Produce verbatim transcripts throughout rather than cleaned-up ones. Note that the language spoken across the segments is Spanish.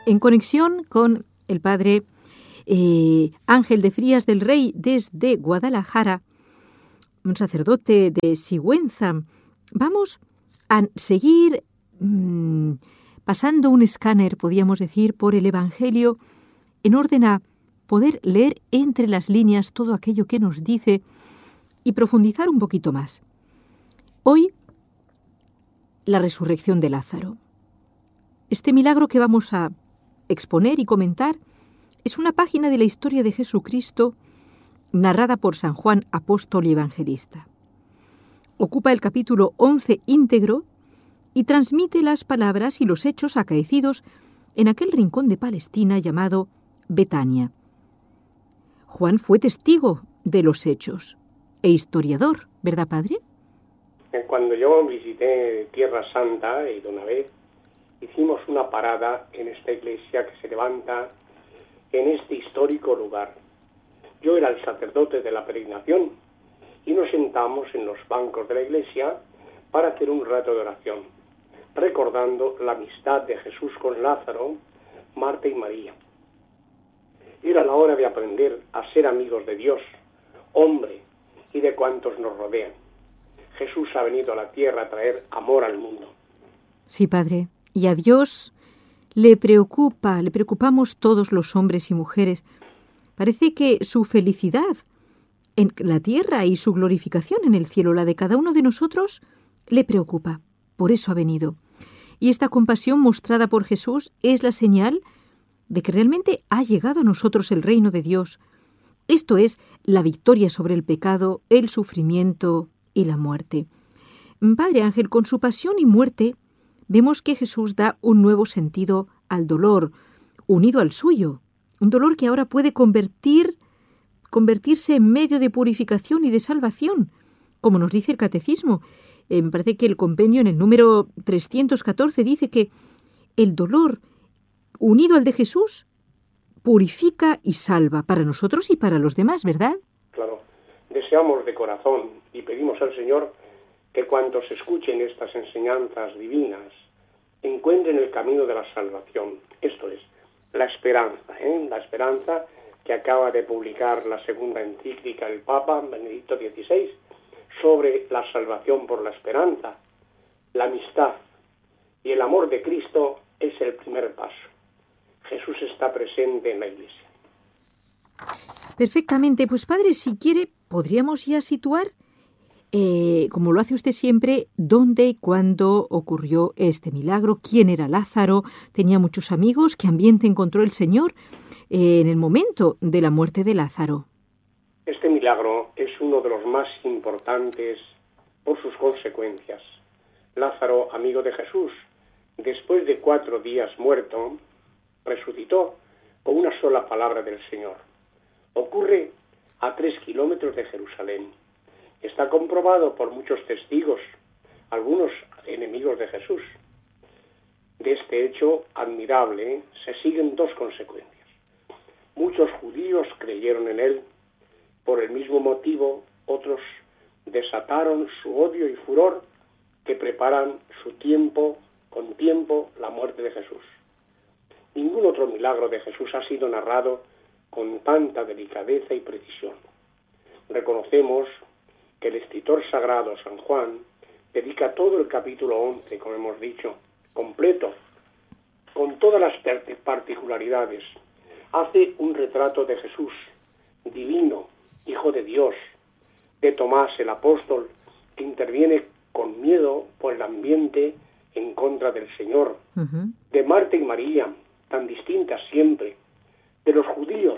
en conexión con el padre eh, Ángel de Frías del Rey desde Guadalajara, un sacerdote de Sigüenza. Vamos a seguir mmm, pasando un escáner, podríamos decir, por el Evangelio, en orden a poder leer entre las líneas todo aquello que nos dice y profundizar un poquito más. Hoy, la resurrección de Lázaro. Este milagro que vamos a exponer y comentar es una página de la historia de Jesucristo narrada por San Juan, apóstol y evangelista. Ocupa el capítulo once íntegro y transmite las palabras y los hechos acaecidos en aquel rincón de Palestina llamado Betania. Juan fue testigo de los hechos e historiador, ¿verdad, padre? Cuando yo visité Tierra Santa, y de una vez, hicimos una parada en esta iglesia que se levanta en este histórico lugar. Yo era el sacerdote de la peregrinación y nos sentamos en los bancos de la iglesia para hacer un rato de oración, recordando la amistad de Jesús con Lázaro, Marta y María. Era la hora de aprender a ser amigos de Dios, hombre, y de cuantos nos rodean. Jesús ha venido a la tierra a traer amor al mundo. Sí, padre. Y a Dios le preocupa, le preocupamos todos los hombres y mujeres. Parece que su felicidad en la tierra y su glorificación en el cielo, la de cada uno de nosotros, le preocupa. Por eso ha venido. Y esta compasión mostrada por Jesús es la señal de que realmente ha llegado a nosotros el reino de Dios. Esto es la victoria sobre el pecado, el sufrimiento y la muerte. Padre Ángel, con su pasión y muerte, vemos que Jesús da un nuevo sentido al dolor, unido al suyo, un dolor que ahora puede convertir, convertirse en medio de purificación y de salvación, como nos dice el Catecismo. Eh, me parece que el compendio en el número trescientos catorce dice que el dolor unido al de Jesús purifica y salva para nosotros y para los demás, ¿verdad? Claro, deseamos de corazón y pedimos al Señor que cuantos escuchen estas enseñanzas divinas encuentren el camino de la salvación. Esto es, la esperanza, ¿eh? La esperanza que acaba de publicar la segunda encíclica del Papa Benedicto dieciséis sobre la salvación por la esperanza. La amistad y el amor de Cristo es el primer paso. Jesús está presente en la Iglesia. Perfectamente. Pues, padre, si quiere, podríamos ya situar, eh, como lo hace usted siempre, dónde y cuándo ocurrió este milagro, quién era Lázaro, tenía muchos amigos, qué ambiente encontró el Señor eh, en el momento de la muerte de Lázaro. Este milagro es uno de los más importantes por sus consecuencias. Lázaro, amigo de Jesús, después de cuatro días muerto, resucitó con una sola palabra del Señor. Ocurre a tres kilómetros de Jerusalén. Está comprobado por muchos testigos, algunos enemigos de Jesús. De este hecho admirable se siguen dos consecuencias. Muchos judíos creyeron en él. Por el mismo motivo, otros desataron su odio y furor que preparan su tiempo, con tiempo, la muerte de Jesús. Ningún otro milagro de Jesús ha sido narrado con tanta delicadeza y precisión. Reconocemos que el escritor sagrado San Juan dedica todo el capítulo once, como hemos dicho, completo, con todas las particularidades. Hace un retrato de Jesús, divino, Hijo de Dios, de Tomás el apóstol, que interviene con miedo por el ambiente en contra del Señor, uh-huh. de Marta y María, tan distintas siempre, de los judíos,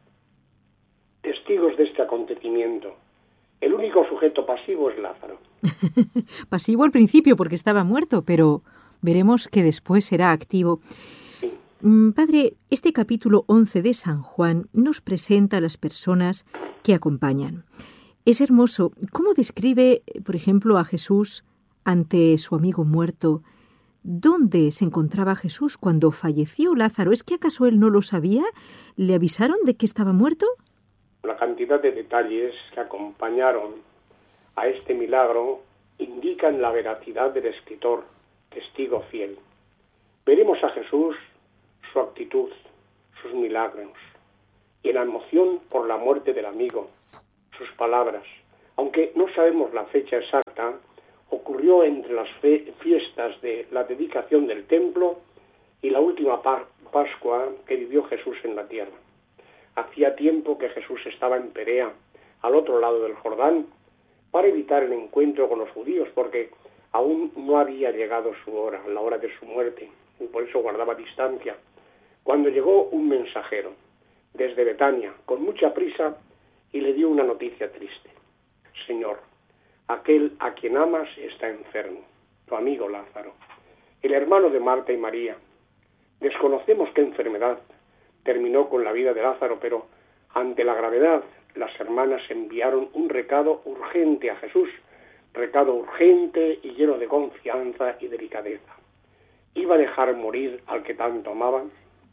testigos de este acontecimiento. El único sujeto pasivo es Lázaro. Pasivo al principio porque estaba muerto, pero veremos que después será activo. Sí. Padre, este capítulo once de San Juan nos presenta a las personas que acompañan. Es hermoso. ¿Cómo describe, por ejemplo, a Jesús ante su amigo muerto? ¿Dónde se encontraba Jesús cuando falleció Lázaro? ¿Es que acaso él no lo sabía? ¿Le avisaron de que estaba muerto? La cantidad de detalles que acompañaron a este milagro indican la veracidad del escritor, testigo fiel. Veremos a Jesús su actitud, sus milagros, y en la emoción por la muerte del amigo, sus palabras. Aunque no sabemos la fecha exacta, ocurrió entre las fe- fiestas de la dedicación del templo y la última pa- Pascua que vivió Jesús en la tierra. Hacía tiempo que Jesús estaba en Perea, al otro lado del Jordán, para evitar el encuentro con los judíos, porque aún no había llegado su hora, la hora de su muerte, y por eso guardaba distancia. Cuando llegó un mensajero desde Betania, con mucha prisa, y le dio una noticia triste. Señor, aquel a quien amas está enfermo, tu amigo Lázaro, el hermano de Marta y María. Desconocemos qué enfermedad terminó con la vida de Lázaro, pero ante la gravedad, las hermanas enviaron un recado urgente a Jesús, recado urgente y lleno de confianza y delicadeza. ¿Iba a dejar morir al que tanto amaban?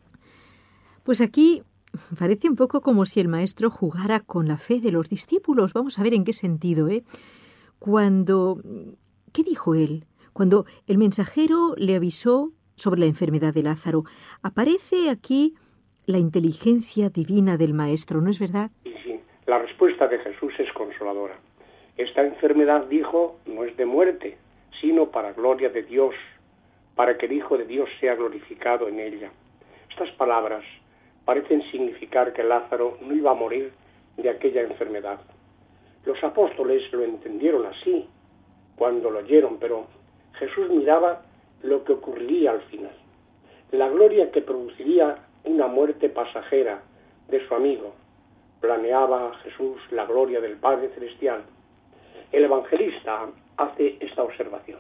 Pues aquí parece un poco como si el maestro jugara con la fe de los discípulos. Vamos a ver en qué sentido, ¿eh? Cuando... ¿Qué dijo él? Cuando el mensajero le avisó sobre la enfermedad de Lázaro, aparece aquí la inteligencia divina del maestro, ¿no es verdad? Y sí, la respuesta de Jesús es consoladora. Esta enfermedad, dijo, no es de muerte, sino para gloria de Dios, para que el Hijo de Dios sea glorificado en ella. Estas palabras parecen significar que Lázaro no iba a morir de aquella enfermedad. Los apóstoles lo entendieron así cuando lo oyeron, pero Jesús miraba lo que ocurriría al final, la gloria que produciría una muerte pasajera de su amigo. Planeaba Jesús la gloria del Padre Celestial. El evangelista hace esta observación.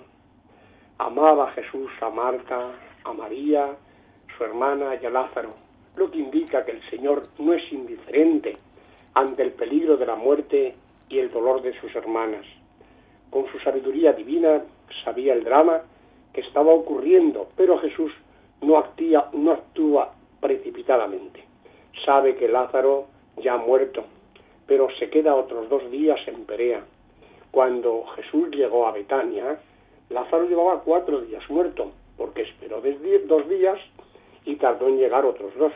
Amaba Jesús a Marta, a María, su hermana y a Lázaro, lo que indica que el Señor no es indiferente ante el peligro de la muerte y el dolor de sus hermanas. Con su sabiduría divina sabía el drama que estaba ocurriendo, pero Jesús no actúa, no actúa precipitadamente. Sabe que Lázaro ya ha muerto, pero se queda otros dos días en Perea. Cuando Jesús llegó a Betania, Lázaro llevaba cuatro días muerto, porque esperó dos días y tardó en llegar otros dos.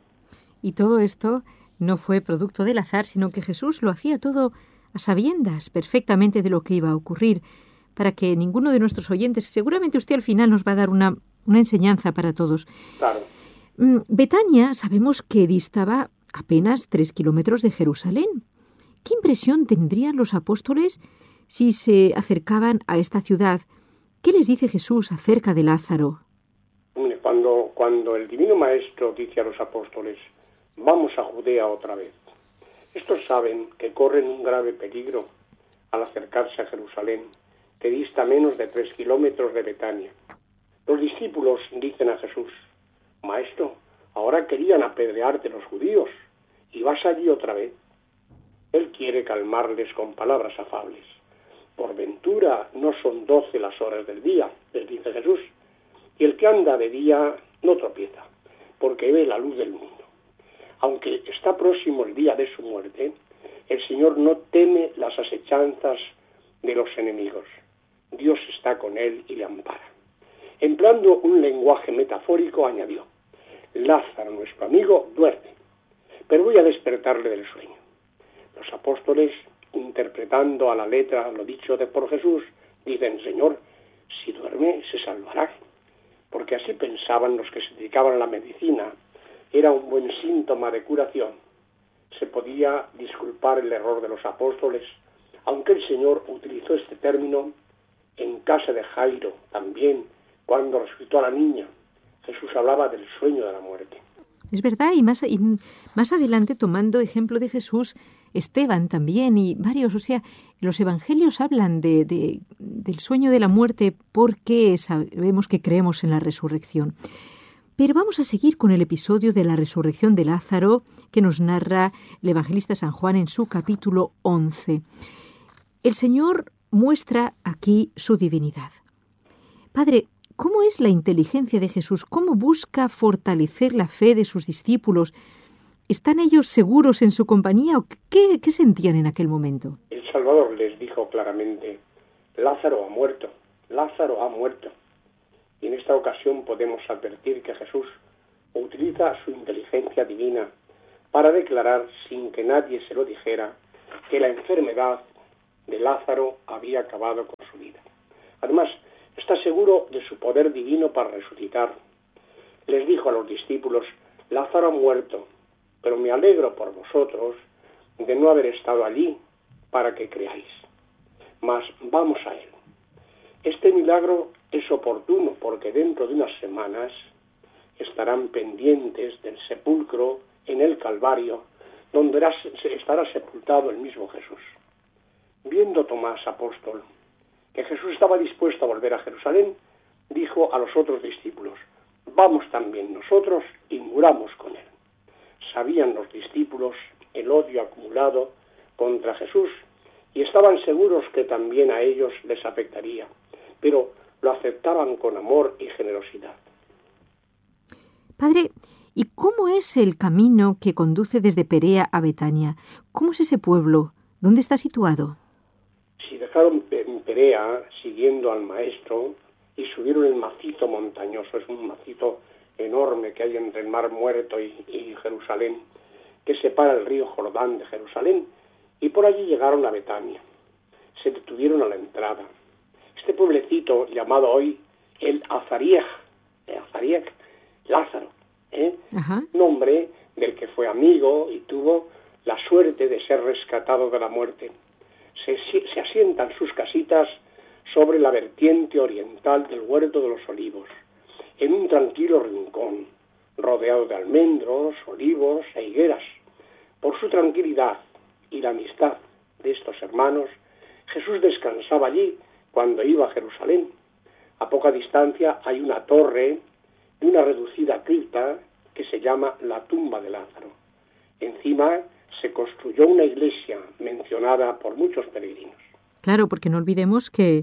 Y todo esto no fue producto del azar, sino que Jesús lo hacía todo a sabiendas perfectamente de lo que iba a ocurrir, para que ninguno de nuestros oyentes, seguramente usted al final nos va a dar una, una enseñanza para todos. Claro. Betania sabemos que distaba apenas tres kilómetros de Jerusalén. ¿Qué impresión tendrían los apóstoles si se acercaban a esta ciudad? ¿Qué les dice Jesús acerca de Lázaro? Cuando, cuando el Divino Maestro dice a los apóstoles, vamos a Judea otra vez, estos saben que corren un grave peligro al acercarse a Jerusalén, que dista menos de tres kilómetros de Betania. Los discípulos dicen a Jesús, Maestro, ahora querían apedrearte los judíos, y vas allí otra vez. Él quiere calmarles con palabras afables. Por ventura no son doce las horas del día, les dice Jesús, y el que anda de día no tropieza, porque ve la luz del mundo. Aunque está próximo el día de su muerte, el Señor no teme las asechanzas de los enemigos. Dios está con él y le ampara. Empleando un lenguaje metafórico, añadió, Lázaro, nuestro amigo, duerme, pero voy a despertarle del sueño. Los apóstoles, interpretando a la letra lo dicho de por Jesús, dicen, Señor, si duerme se salvará, porque así pensaban los que se dedicaban a la medicina, era un buen síntoma de curación. Se podía disculpar el error de los apóstoles, aunque el Señor utilizó este término en casa de Jairo también, cuando resucitó a la niña. Jesús hablaba del sueño de la muerte. Es verdad, y más, y más adelante, tomando ejemplo de Jesús, Esteban también y varios, o sea, los evangelios hablan de, de, del sueño de la muerte porque sabemos que creemos en la resurrección. Pero vamos a seguir con el episodio de la resurrección de Lázaro que nos narra el evangelista San Juan en su capítulo once. El Señor muestra aquí su divinidad. Padre, ¿cómo es la inteligencia de Jesús? ¿Cómo busca fortalecer la fe de sus discípulos? ¿Están ellos seguros en su compañía o qué, qué sentían en aquel momento? El Salvador les dijo claramente, Lázaro ha muerto, Lázaro ha muerto. Y en esta ocasión podemos advertir que Jesús utiliza su inteligencia divina para declarar, sin que nadie se lo dijera, que la enfermedad de Lázaro había acabado con su vida. Además, está seguro de su poder divino para resucitar. Les dijo a los discípulos: Lázaro ha muerto, pero me alegro por vosotros de no haber estado allí para que creáis. Mas vamos a él. Este milagro es oportuno porque dentro de unas semanas estarán pendientes del sepulcro en el Calvario, donde estará sepultado el mismo Jesús. Viendo Tomás, apóstol, que Jesús estaba dispuesto a volver a Jerusalén, dijo a los otros discípulos: vamos también nosotros y muramos con él. Sabían los discípulos el odio acumulado contra Jesús y estaban seguros que también a ellos les afectaría, pero lo aceptaban con amor y generosidad. Padre, ¿y cómo es el camino que conduce desde Perea a Betania? ¿Cómo es ese pueblo? ¿Dónde está situado? Si dejaron Perea siguiendo al Maestro y subieron el macizo montañoso, es un macizo enorme que hay entre el Mar Muerto y, y Jerusalén, que separa el río Jordán de Jerusalén, y por allí llegaron a Betania. Se detuvieron a la entrada. Este pueblecito llamado hoy el Azariej, el Azariej, Lázaro, ¿eh? nombre del que fue amigo y tuvo la suerte de ser rescatado de la muerte. Se, se asientan sus casitas sobre la vertiente oriental del Huerto de los Olivos, en un tranquilo rincón, rodeado de almendros, olivos e higueras. Por su tranquilidad y la amistad de estos hermanos, Jesús descansaba allí cuando iba a Jerusalén. A poca distancia hay una torre y una reducida cripta que se llama la tumba de Lázaro. Encima se construyó una iglesia mencionada por muchos peregrinos. Claro, porque no olvidemos que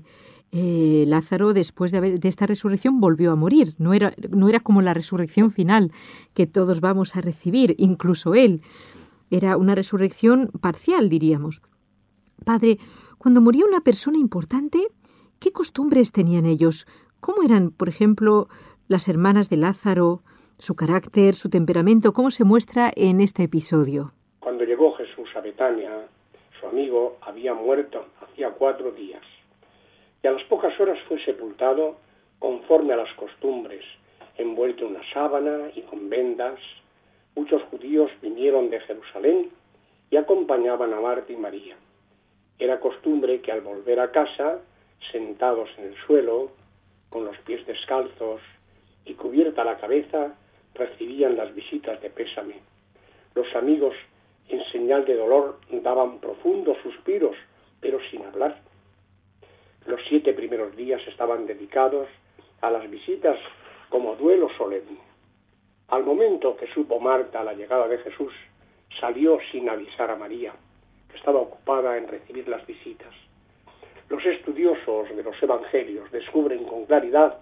eh, Lázaro, después de, haber, de esta resurrección, volvió a morir. No era, no era como la resurrección final que todos vamos a recibir, incluso él. Era una resurrección parcial, diríamos. Padre, cuando moría una persona importante, ¿qué costumbres tenían ellos? ¿Cómo eran, por ejemplo, las hermanas de Lázaro, su carácter, su temperamento? ¿Cómo se muestra en este episodio? Cuando llegó Jesús a Betania, su amigo había muerto hacía cuatro días, y a las pocas horas fue sepultado conforme a las costumbres, envuelto en una sábana y con vendas. Muchos judíos vinieron de Jerusalén y acompañaban a Marta y María. Era costumbre que al volver a casa, sentados en el suelo, con los pies descalzos y cubierta la cabeza, recibían las visitas de pésame. Los amigos, en señal de dolor, daban profundos suspiros, pero sin hablar. Los siete primeros días estaban dedicados a las visitas como duelo solemne. Al momento que supo Marta la llegada de Jesús, salió sin avisar a María, que estaba ocupada en recibir las visitas. Los estudiosos de los evangelios descubren con claridad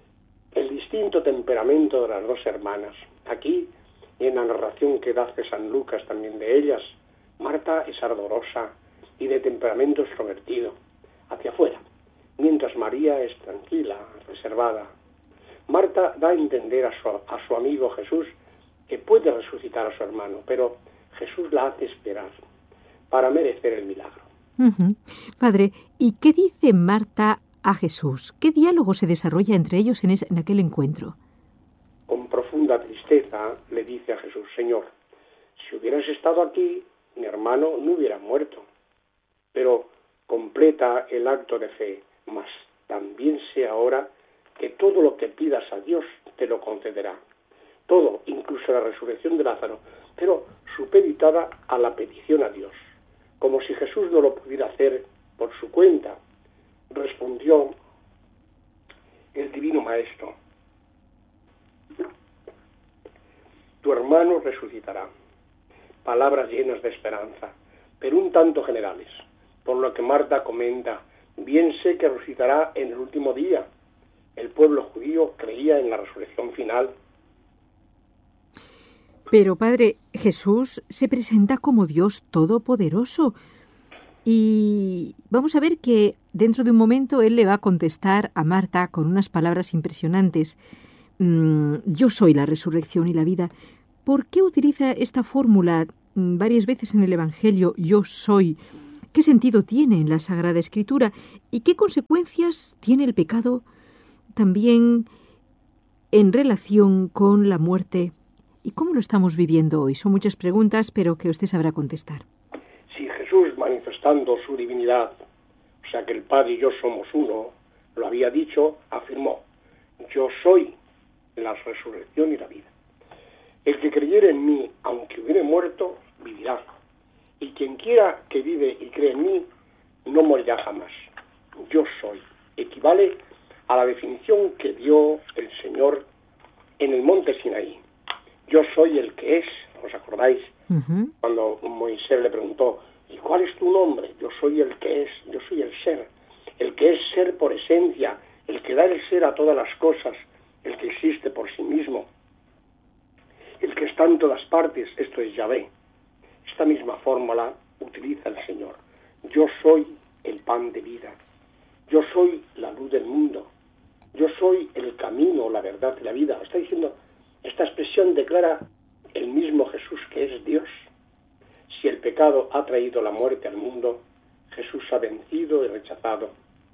el distinto temperamento de las dos hermanas. Aquí, y en la narración que da San Lucas también de ellas, Marta es ardorosa y de temperamento extrovertido, hacia afuera, mientras María es tranquila, reservada. Marta da a entender a su, a su amigo Jesús que puede resucitar a su hermano, pero Jesús la hace esperar para merecer el milagro. Uh-huh. Padre, ¿y qué dice Marta a Jesús? ¿Qué diálogo se desarrolla entre ellos en, ese, en aquel encuentro? Con profunda tristeza le dice a Jesús: Señor, si hubieras estado aquí, mi hermano no hubiera muerto. Pero completa el acto de fe, mas también sé ahora que todo lo que pidas a Dios te lo concederá. Todo, incluso la resurrección de Lázaro, pero supeditada a la petición a Dios, como si Jesús no lo pudiera hacer por su cuenta. Respondió el Divino Maestro: tu hermano resucitará. Palabras llenas de esperanza, pero un tanto generales, por lo que Marta comenta: bien sé que resucitará en el último día. El pueblo judío creía en la resurrección final. Pero, Padre, Jesús se presenta como Dios todopoderoso. Y vamos a ver que dentro de un momento Él le va a contestar a Marta con unas palabras impresionantes. mmm, yo soy la resurrección y la vida, ¿por qué utiliza esta fórmula mmm, varias veces en el Evangelio, yo soy? ¿Qué sentido tiene en la Sagrada Escritura? ¿Y qué consecuencias tiene el pecado también en relación con la muerte? ¿Y cómo lo estamos viviendo hoy? Son muchas preguntas, pero que usted sabrá contestar. Si Jesús, manifestando su divinidad, o sea que el Padre y yo somos uno, lo había dicho, afirmó, yo soy la resurrección y la vida. El que creyere en mí, aunque hubiere muerto, vivirá. Y quien quiera que vive y cree en mí, no morirá jamás. Yo soy. Equivale a la definición que dio el Señor en el monte Sinaí. Yo soy el que es, ¿os acordáis? Uh-huh. Cuando Moisés le preguntó, ¿y cuál es tu nombre? Yo soy el que es, yo soy el ser. El que es ser por esencia, el que da el ser a todas las cosas, el que existe por sí mismo, el que está en todas partes, esto es Yahvé. Esta misma fórmula utiliza el Señor. Yo soy el pan de vida. Yo soy la luz del mundo. Yo soy el camino, la verdad y la vida. Está diciendo, esta expresión declara el mismo Jesús que es Dios. Si el pecado ha traído la muerte al mundo, Jesús ha vencido y rechazado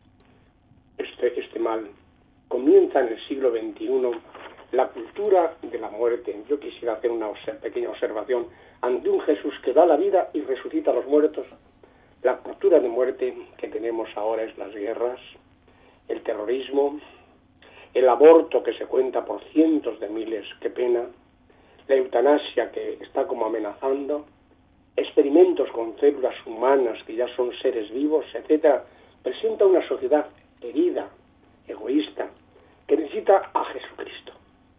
este, este mal. Comienza en el siglo veintiuno la cultura de la muerte. Yo quisiera hacer una pequeña observación. Ante un Jesús que da la vida y resucita a los muertos, la cultura de muerte que tenemos ahora es las guerras, el terrorismo, el aborto que se cuenta por cientos de miles, qué pena, la eutanasia que está como amenazando, experimentos con células humanas que ya son seres vivos, etcétera, presenta una sociedad herida, egoísta, que necesita a Jesucristo.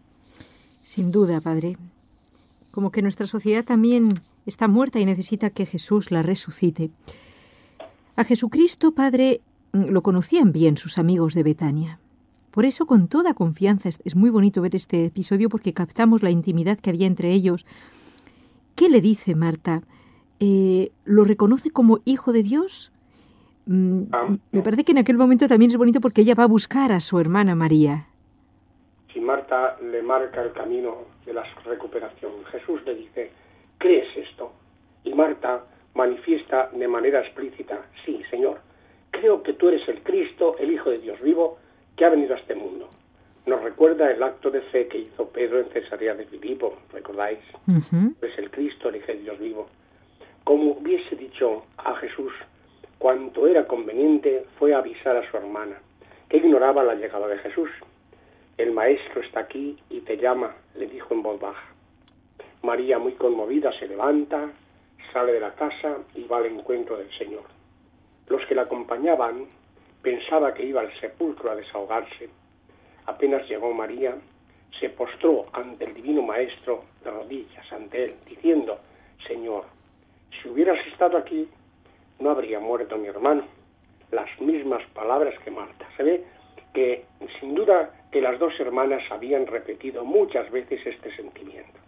Sin duda, Padre. Como que nuestra sociedad también está muerta y necesita que Jesús la resucite. A Jesucristo, Padre, lo conocían bien sus amigos de Betania. Por eso, con toda confianza, es muy bonito ver este episodio porque captamos la intimidad que había entre ellos. ¿Qué le dice Marta? Eh, ¿Lo reconoce como hijo de Dios? Mm, ah, me parece que en aquel momento también es bonito porque ella va a buscar a su hermana María. Si Marta le marca el camino de la recuperación, Jesús le dice, ¿crees esto? Y Marta manifiesta de manera explícita, sí, Señor, creo que tú eres el Cristo, el Hijo de Dios vivo, que ha venido a este mundo. Nos recuerda el acto de fe que hizo Pedro en Cesarea de Filipo, ¿recordáis? Uh-huh. Es el Cristo, el Hijo de Dios vivo. Como hubiese dicho a Jesús, cuanto era conveniente fue avisar a su hermana, que ignoraba la llegada de Jesús. El Maestro está aquí y te llama, le dijo en voz baja. María, muy conmovida, se levanta, sale de la casa y va al encuentro del Señor. Los que la acompañaban pensaba que iba al sepulcro a desahogarse. Apenas llegó María, se postró ante el Divino Maestro de rodillas ante él, diciendo, Señor, si hubieras estado aquí, no habría muerto mi hermano. Las mismas palabras que Marta. Se ve que, sin duda, que las dos hermanas habían repetido muchas veces este sentimiento.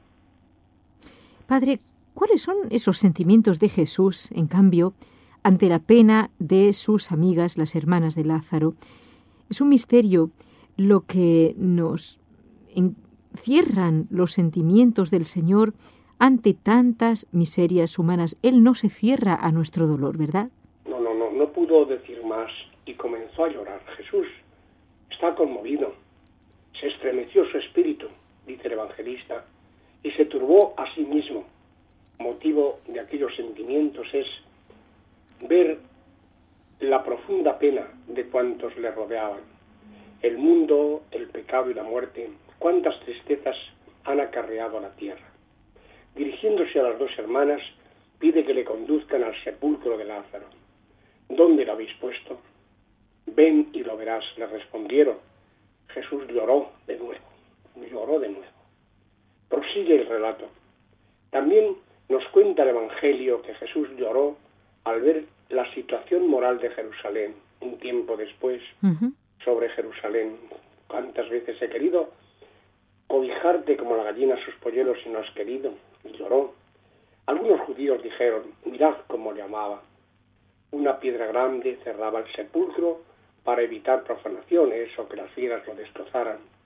Padre, ¿cuáles son esos sentimientos de Jesús, en cambio, ante la pena de sus amigas, las hermanas de Lázaro? Es un misterio lo que nos encierran los sentimientos del Señor ante tantas miserias humanas. Él no se cierra a nuestro dolor, ¿verdad? No, no, no, no pudo decir más y comenzó a llorar. Jesús está conmovido. Se estremeció su espíritu, dice el evangelista, y se turbó a sí mismo. Motivo de aquellos sentimientos es ver la profunda pena de cuantos le rodeaban. El mundo, el pecado y la muerte, cuántas tristezas han acarreado a la tierra. Dirigiéndose a las dos hermanas, pide que le conduzcan al sepulcro de Lázaro. ¿Dónde lo habéis puesto? Ven y lo verás, le respondieron. Jesús lloró de nuevo, lloró de nuevo. Prosigue el relato. También nos cuenta el Evangelio que Jesús lloró al ver la situación moral de Jerusalén, un tiempo después, uh-huh. sobre Jerusalén. ¿Cuántas veces he querido cobijarte como la gallina sus polluelos y no has querido? Y lloró. Algunos judíos dijeron, mirad cómo le amaba. Una piedra grande cerraba el sepulcro para evitar profanaciones o que las fieras lo destrozaran.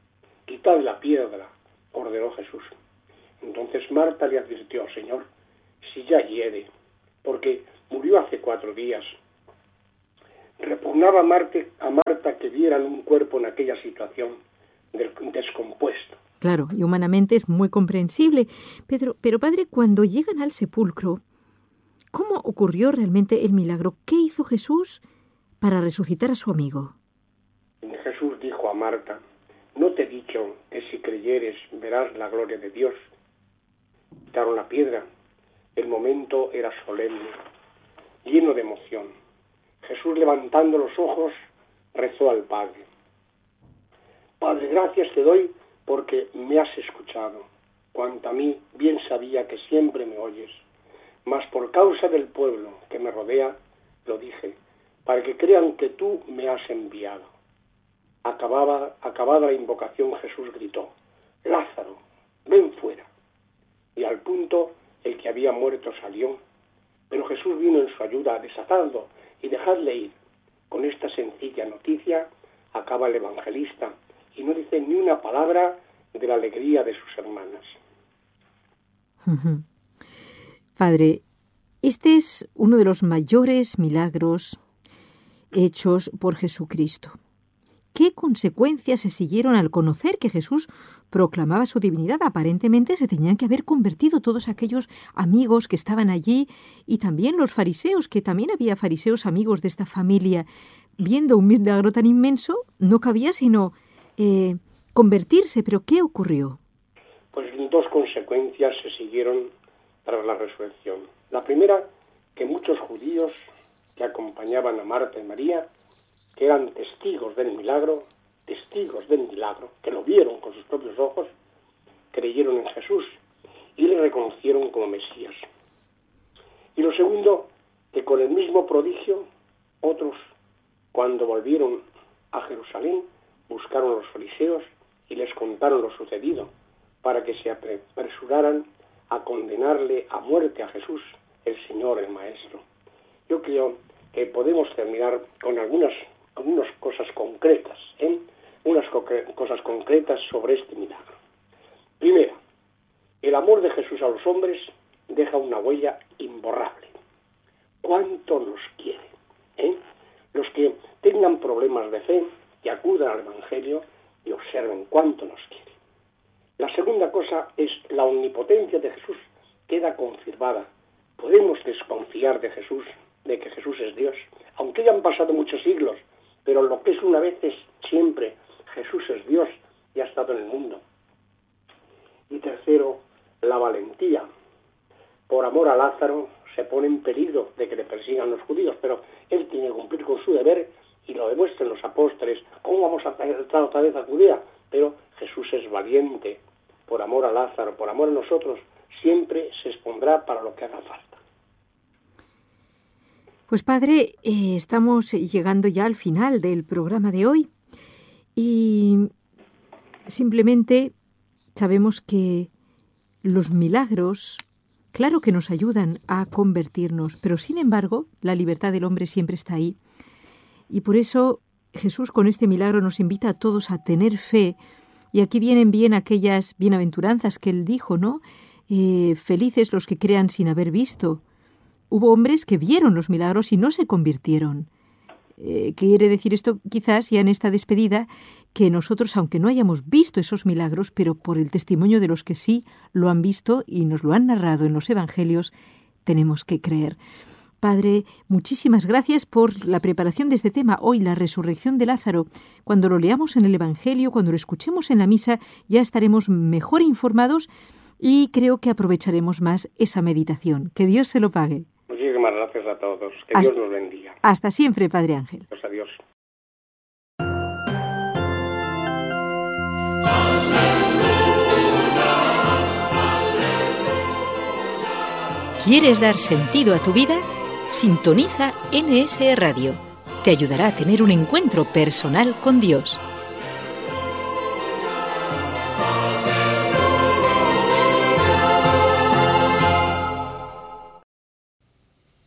quitad la piedra, ordenó Jesús. Entonces Marta le advirtió: Señor, si ya hiede, porque murió hace cuatro días. Repugnaba a Marta, a Marta que vieran un cuerpo en aquella situación descompuesto. Claro, y humanamente es muy comprensible. Pedro, pero padre, cuando llegan al sepulcro, ¿cómo ocurrió realmente el milagro? ¿Qué hizo Jesús para resucitar a su amigo? Jesús dijo a Marta: ¿no te he dicho que si creyeres verás la gloria de Dios? Quitaron la piedra. El momento era solemne, lleno de emoción. Jesús, levantando los ojos, rezó al Padre: Padre, gracias te doy porque me has escuchado. Cuanto a mí, bien sabía que siempre me oyes. Mas por causa del pueblo que me rodea, lo dije, para que crean que tú me has enviado. Acababa, acabada la invocación, Jesús gritó: Lázaro, ven fuera. Y al punto el que había muerto salió, pero Jesús vino en su ayuda, desatando y dejadle ir. Con esta sencilla noticia acaba el evangelista y no dice ni una palabra de la alegría de sus hermanas. Padre, este es uno de los mayores milagros hechos por Jesucristo. ¿Qué consecuencias se siguieron al conocer que Jesús proclamaba su divinidad? Aparentemente se tenían que haber convertido todos aquellos amigos que estaban allí y también los fariseos, que también había fariseos amigos de esta familia. Viendo un milagro tan inmenso, no cabía sino eh, convertirse. ¿Pero qué ocurrió? Pues dos consecuencias se siguieron tras la resurrección. La primera, que muchos judíos que acompañaban a Marta y María, que eran testigos del milagro, testigos del milagro, que lo vieron con sus propios ojos, creyeron en Jesús y le reconocieron como Mesías. Y lo segundo, que con el mismo prodigio, otros, cuando volvieron a Jerusalén, buscaron a los fariseos y les contaron lo sucedido, para que se apresuraran a condenarle a muerte a Jesús, el Señor, el Maestro. Yo creo que podemos terminar con algunas algunas cosas concretas, ¿eh? unas co- cosas concretas sobre este milagro. Primero, el amor de Jesús a los hombres deja una huella imborrable. ¿Cuánto nos quiere? ¿eh? Los que tengan problemas de fe, que acudan al Evangelio y observen cuánto nos quiere. La segunda cosa es la omnipotencia de Jesús queda confirmada. Podemos desconfiar de Jesús, de que Jesús es Dios, aunque hayan pasado muchos siglos, pero lo que es una vez es siempre: Jesús es Dios y ha estado en el mundo. Y tercero, la valentía. Por amor a Lázaro se pone en peligro de que le persigan los judíos, pero él tiene que cumplir con su deber y lo demuestran los apóstoles. ¿Cómo vamos a entrar otra vez a Judea? Pero Jesús es valiente. Por amor a Lázaro, por amor a nosotros, siempre se expondrá para lo que haga falta. Pues padre, eh, estamos llegando ya al final del programa de hoy y simplemente sabemos que los milagros, claro que nos ayudan a convertirnos, pero sin embargo la libertad del hombre siempre está ahí. Y por eso Jesús con este milagro nos invita a todos a tener fe. Y aquí vienen bien aquellas bienaventuranzas que él dijo, ¿no? Eh, felices los que crean sin haber visto. Hubo hombres que vieron los milagros y no se convirtieron. Eh, quiere decir esto quizás ya en esta despedida que nosotros, aunque no hayamos visto esos milagros, pero por el testimonio de los que sí lo han visto y nos lo han narrado en los evangelios, tenemos que creer. Padre, muchísimas gracias por la preparación de este tema. Hoy, la resurrección de Lázaro. Cuando lo leamos en el Evangelio, cuando lo escuchemos en la misa, ya estaremos mejor informados y creo que aprovecharemos más esa meditación. Que Dios se lo pague. Muchísimas gracias a todos. Que hasta, Dios nos bendiga. Hasta siempre, Padre Ángel. Pues adiós. ¿Quieres dar sentido a tu vida? Sintoniza N S Radio. Te ayudará a tener un encuentro personal con Dios.